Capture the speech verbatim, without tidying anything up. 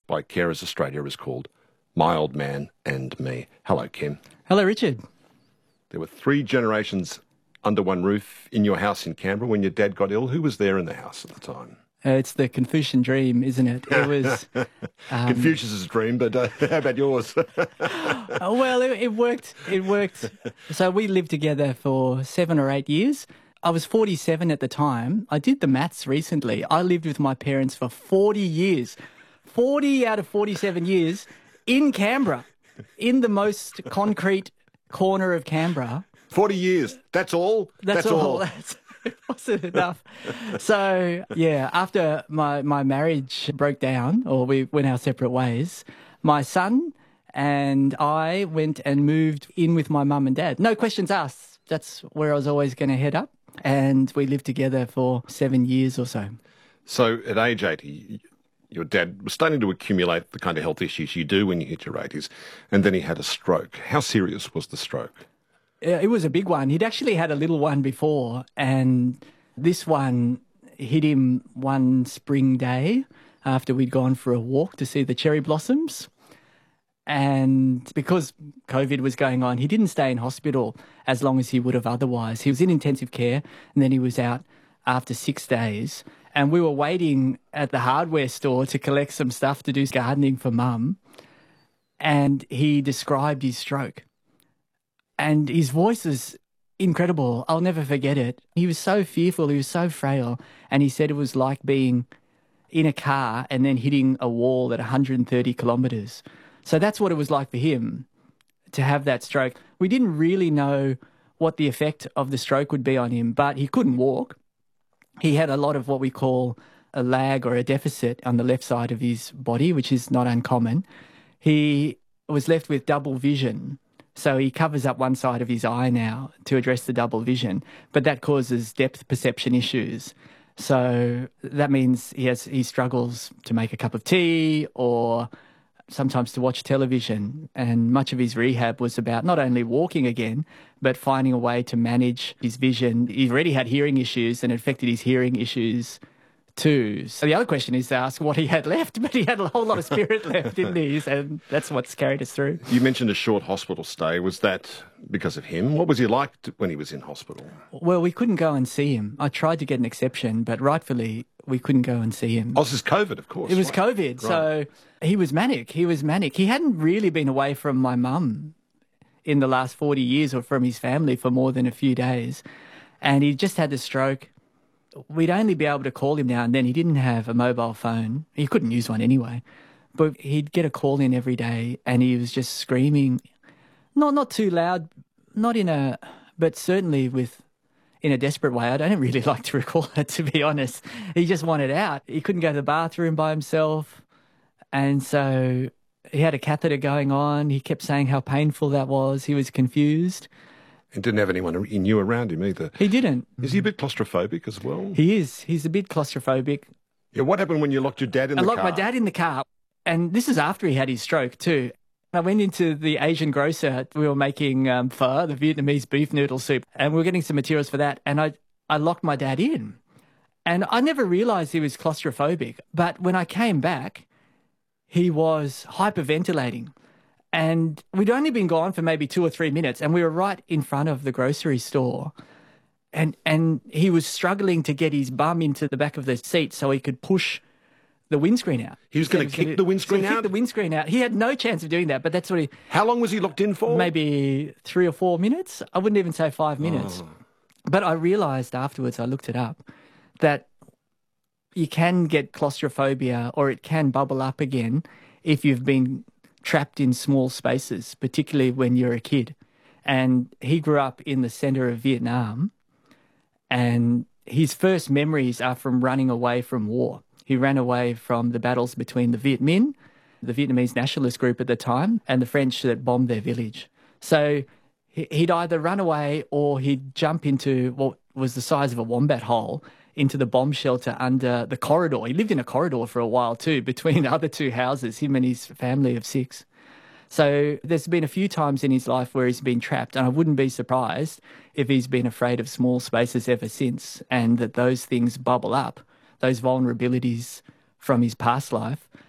by Carers Australia is called My Old Man and Me. Hello, Ken. Hello, Richard. There were three generations under one roof in your house in Canberra when your dad got ill. Who was there in the house at the time? Uh, it's the Confucian dream, isn't it? It was um, Confucius's dream, but uh, how about yours? oh, well, it, it worked. It worked. So we lived together for seven or eight years. I was forty-seven at the time. I did the maths recently. I lived with my parents for forty years. forty out of forty-seven years in Canberra, in the most concrete corner of Canberra. forty years. That's all? That's, That's all. all. That's, it wasn't enough. So, yeah, after my, my marriage broke down, or we went our separate ways, my son and I went and moved in with my mum and dad. No questions asked. That's where I was always going to head up. And we lived together for seven years or so. So at age eighty, your dad was starting to accumulate the kind of health issues you do when you hit your eighties, and then he had a stroke. How serious was the stroke? It was a big one. He'd actually had a little one before, and this one hit him one spring day after we'd gone for a walk to see the cherry blossoms. And because COVID was going on, he didn't stay in hospital as long as he would have otherwise. He was in intensive care, and then he was out after six days. And we were waiting at the hardware store to collect some stuff to do gardening for Mum. And he described his stroke. And his voice is incredible. I'll never forget it. He was so fearful. He was so frail. And he said it was like being in a car and then hitting a wall at one hundred thirty kilometres. So that's what it was like for him to have that stroke. We didn't really know what the effect of the stroke would be on him, but he couldn't walk. He had a lot of what we call a lag or a deficit on the left side of his body, which is not uncommon. He was left with double vision. So he covers up one side of his eye now to address the double vision, but that causes depth perception issues. So that means he has he struggles to make a cup of tea or sometimes to watch television. And much of his rehab was about not only walking again, but finding a way to manage his vision. He already had hearing issues and it affected his hearing issues too. So the other question is to ask what he had left, but he had a whole lot of spirit left, didn't he? And that's what's carried us through. You mentioned a short hospital stay. Was that because of him? What was he like when he was in hospital? Well, we couldn't go and see him. I tried to get an exception, but rightfully we couldn't go and see him. Oh, this is COVID, of course. It was right. COVID, right. So he was manic. He was manic. He hadn't really been away from my mum in the last forty years or from his family for more than a few days. And he just had the stroke. We'd only be able to call him now and then. He didn't have a mobile phone. He couldn't use one anyway. But he'd get a call in every day and he was just screaming, not not too loud, not in a, but certainly with, in a desperate way. I don't really like to recall it, to be honest. He just wanted out. He couldn't go to the bathroom by himself. And so he had a catheter going on. He kept saying how painful that was. He was confused. And didn't have anyone he knew around him either. He didn't. Is he a bit claustrophobic as well? He is. He's a bit claustrophobic. Yeah, what happened when you locked your dad in I the car? I locked my dad in the car. And this is after he had his stroke too. I went into the Asian grocer. We were making um, pho, the Vietnamese beef noodle soup, and we were getting some materials for that. And I, I locked my dad in. And I never realised he was claustrophobic. But when I came back, he was hyperventilating. And we'd only been gone for maybe two or three minutes, and we were right in front of the grocery store. And and he was struggling to get his bum into the back of the seat so he could push the windscreen out. He was going to kick the windscreen out? Kick the windscreen out. He had no chance of doing that, but that's what he... How long was he locked in for? Maybe three or four minutes. I wouldn't even say five minutes. Oh. But I realised afterwards, I looked it up, that you can get claustrophobia or it can bubble up again if you've been trapped in small spaces, particularly when you're a kid. And he grew up in the centre of Vietnam, and his first memories are from running away from war. He ran away from the battles between the Viet Minh, the Vietnamese nationalist group at the time, and the French that bombed their village. So he'd either run away or he'd jump into what was the size of a wombat hole into the bomb shelter under the corridor. He lived in a corridor for a while too, between the other two houses, him and his family of six. So there's been a few times in his life where he's been trapped, and I wouldn't be surprised if he's been afraid of small spaces ever since, and that those things bubble up, those vulnerabilities from his past life,